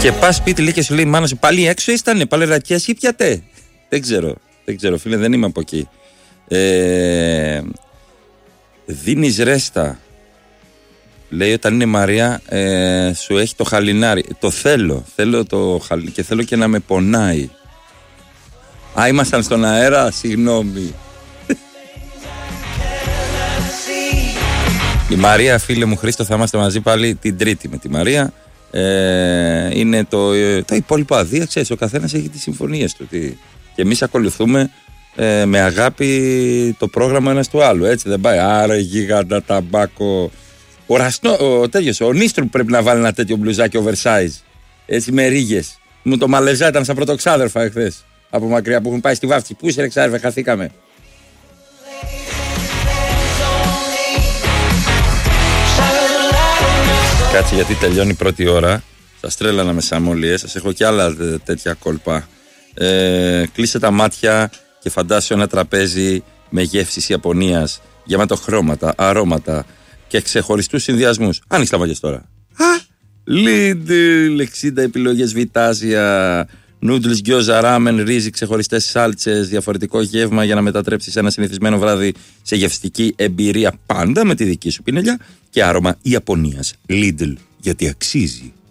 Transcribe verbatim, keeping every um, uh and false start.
Και πα σπίτι, λέει, και σου λέει: Μάνα σου, πάλι έξω ήτανε, πάλι ρακιά ή πιατέ. Δεν ξέρω, δεν ξέρω, φίλε, δεν είμαι από εκεί. Ε, Δίνεις ρέστα. Λέει όταν είναι Μαρία, ε, σου έχει το χαλινάρι. Το θέλω, θέλω το χαλι... και θέλω και να με πονάει. Α, ήμασταν στον αέρα, συγγνώμη. Η Μαρία, φίλε μου Χρήστο, θα είμαστε μαζί πάλι την Τρίτη με τη Μαρία. Ε, είναι το, το υπόλοιπο αδεία, ξέρεις, ο καθένας έχει τις συμφωνίες του. Τι... Και εμείς ακολουθούμε ε, με αγάπη το πρόγραμμα ένας του άλλου, έτσι δεν πάει? Άρα γίγαντα ταμπάκο. Ο Ραστό, ο τέτοιος, ο Νίστρου πρέπει να βάλει ένα τέτοιο μπλουζάκι oversize. Έτσι με ρίγες. Μου το μαλεζά ήταν σαν πρωτοξάδερφα εχθές. Από μακριά που έχουν πάει στη βάφτιση. Πού είσαι ρε ξάδερφε, χαθήκαμε. Κάτσε γιατί τελειώνει η πρώτη ώρα. Σας τρέλανα με σαμολίες. Σας έχω και άλλα τέτοια κόλπα. Ε, κλείσε τα μάτια και φαντάσου ένα τραπέζι με γεύσεις Ιαπωνίας, γεμάτο χρώματα, αρώματα και ξεχωριστούς συνδυασμούς. Άνοιξε τα μάτια τώρα. Lidl, εξήντα επιλογές βιτάζια, νούντλς, γκιόζα, ράμεν, ρύζι, ξεχωριστές σάλτσες, διαφορετικό γεύμα για να μετατρέψεις ένα συνηθισμένο βράδυ σε γευστική εμπειρία, πάντα με τη δική σου πινελιά και άρωμα Ιαπωνίας. Lidl, γιατί αξίζει.